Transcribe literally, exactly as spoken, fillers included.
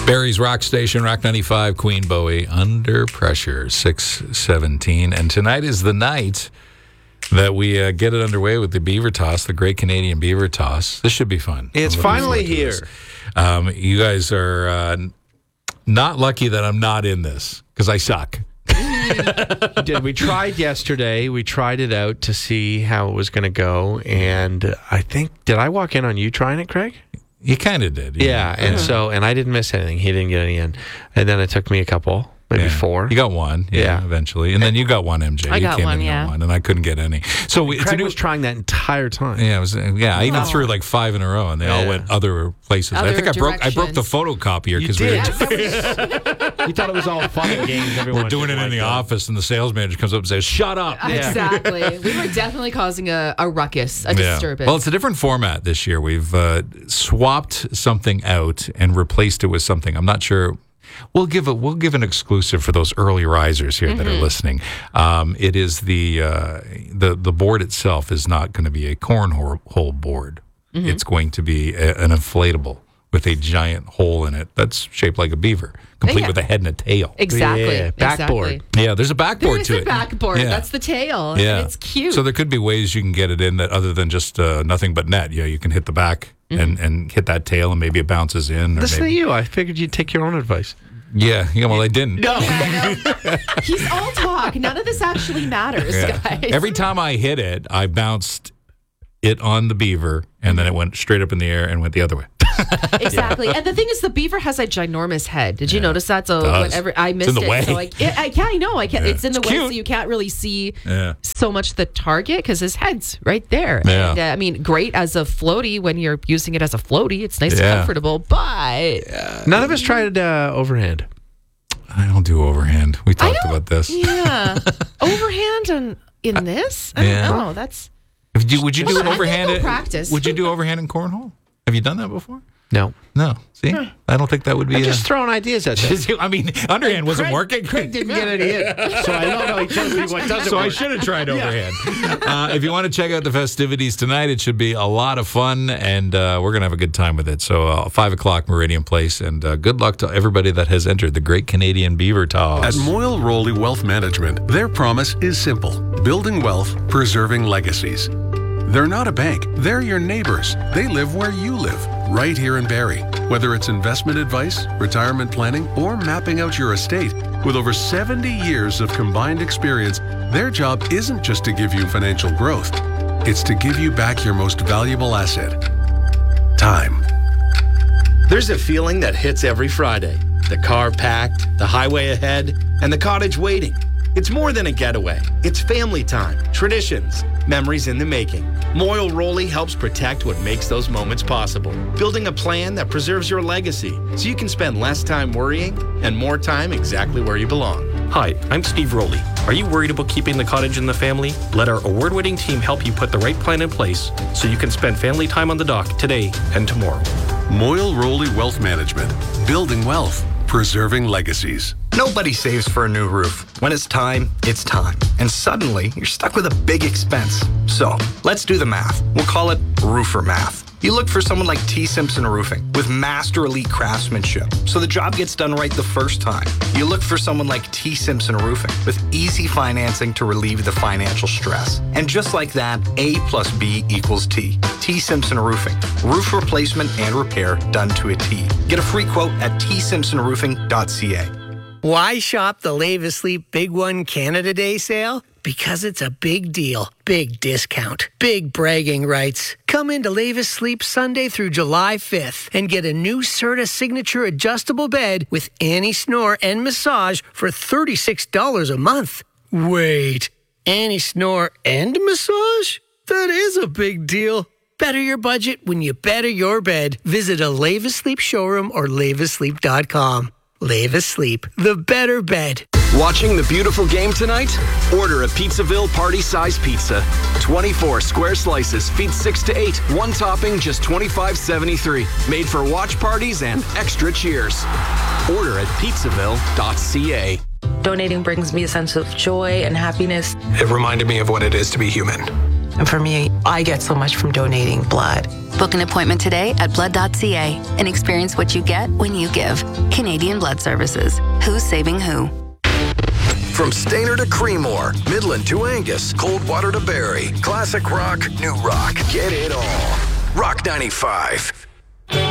Barrie's Rock Station, Rock ninety-five, Queen Bowie, Under Pressure, six seventeen. And tonight is the night that we uh, get it underway with the Beaver Toss, the Great Canadian Beaver Toss. This should be fun. It's finally here. Um, you guys are uh, not lucky that I'm not in this, because I suck. Did we tried yesterday? We tried it out to see how it was going to go, and I think did I walk in on you trying it, Craig? You kind of did, yeah. yeah. And yeah. so, and I didn't miss anything. He didn't get any in, and then it took me a couple, maybe yeah. four. You got one, yeah, yeah, eventually, and then you got one, M J. I you got came one, in yeah, got one, and I couldn't get any. So we, Craig it's a new, was trying that entire time. Yeah, it was. Yeah, I even oh. threw like five in a row, and they yeah. all went other places. Other I think I broke. I broke the directions. photocopier because we were. You thought it was all fun and games. Everyone We're doing it in like the that. office, and the sales manager comes up and says, "Shut up." Yeah. Exactly. We were definitely causing a, a ruckus, a Yeah. disturbance. Well, it's a different format this year. We've uh, swapped something out and replaced it with something. I'm not sure. We'll give a we'll give an exclusive for those early risers here mm-hmm. that are listening. Um, it is the uh, the the board itself is not going to be a cornhole board. Mm-hmm. It's going to be a, an inflatable with a giant hole in it that's shaped like a beaver, complete yeah. with a head and a tail. Exactly. Yeah, backboard. Exactly. Yeah, there's a backboard there is to a it. backboard. Yeah. That's the tail. Yeah, And it's cute. So there could be ways you can get it in that other than just uh, nothing but net. Yeah, you can hit the back mm-hmm. and, and hit that tail, and maybe it bounces in. Or Listen maybe... to you. I figured you'd take your own advice. Yeah, yeah. Well, I didn't. No. He's all talk. None of this actually matters, Yeah. guys. Every time I hit it, I bounced it on the beaver, and then it went straight up in the air and went the other way. Exactly. And the thing is, the beaver has a ginormous head. Did you Yeah. notice that? So Does. whenever I missed in the it, way. so I, it, I, yeah, I know. I can't. Yeah. It's in the It's way, cute. so you can't really see Yeah. so much the target because his head's right there. Yeah. And uh, I mean, great as a floaty when you're using it as a floaty. It's nice Yeah. and comfortable, but None of us tried uh, overhand. I don't do overhand. We I talked don't- about this. Yeah, overhand and in this. I Yeah. don't know. That's Would you, would you do Well, I think overhand? we'll it- practice. Would you do overhand in cornhole? Have you done that before? No. No. See, I don't think that would be. I'm a- just throwing ideas at you. I mean, underhand wasn't Craig- working. Craig didn't get any in. So I don't know. He tells me what doesn't So I work. should have tried overhand. uh, if you want to check out the festivities tonight, it should be a lot of fun, and uh, we're going to have a good time with it. So uh, five o'clock, Meridian Place, and uh, good luck to everybody that has entered the Great Canadian Beaver Toss. At Moyle Rowley Wealth Management, their promise is simple: building wealth, preserving legacies. They're not a bank. They're your neighbors. They live where you live, right here in Barrie. Whether it's investment advice, retirement planning, or mapping out your estate, with over seventy years of combined experience, their job isn't just to give you financial growth. It's to give you back your most valuable asset: time. There's a feeling that hits every Friday. The car packed, the highway ahead, and the cottage waiting. It's more than a getaway. It's family time, traditions, memories in the making. Moyle Rowley helps protect what makes those moments possible, building a plan that preserves your legacy so you can spend less time worrying and more time exactly where you belong. Hi, I'm Steve Rowley. Are you worried about keeping the cottage in the family? Let our award-winning team help you put the right plan in place so you can spend family time on the dock today and tomorrow. Moyle Rowley Wealth Management, building wealth, preserving legacies. Nobody saves for a new roof. When it's time, it's time. And suddenly, you're stuck with a big expense. So, let's do the math. We'll call it roofer math. You look for someone like T. Simpson Roofing with master elite craftsmanship, so the job gets done right the first time. You look for someone like T. Simpson Roofing with easy financing to relieve the financial stress. And just like that, A plus B equals T. T. Simpson Roofing. Roof replacement and repair done to a T. Get a free quote at t simpson roofing dot c a. Why shop the Lave Asleep Big One Canada Day sale? Because it's a big deal, big discount, big bragging rights. Come into Lave Asleep Sunday through July fifth and get a new Serta Signature adjustable bed with anti-snore and massage for thirty-six dollars a month. Wait, anti-snore and massage? That is a big deal. Better your budget when you better your bed. Visit a Lave Asleep showroom or lave asleep dot com. Lave Asleep, the better bed. Watching the beautiful game tonight? Order a Pizzaville party-size pizza. twenty-four square slices, feed six to eight. One topping, just twenty-five seventy-three. Made for watch parties and extra cheers. Order at pizzaville dot c a. Donating brings me a sense of joy and happiness. It reminded me of what it is to be human. And for me, I get so much from donating blood. Book an appointment today at blood dot c a and experience what you get when you give. Canadian Blood Services. Who's saving who? From Stainer to Creemore, Midland to Angus, Coldwater to Barrie, classic rock, new rock. Get it all. Rock ninety-five.